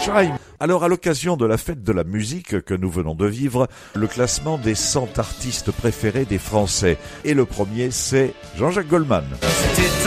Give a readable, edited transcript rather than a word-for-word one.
Chime. Alors, à l'occasion de la fête de la musique que nous venons de vivre, le classement des 100 artistes préférés des Français. Et le premier, c'est Jean-Jacques Goldman.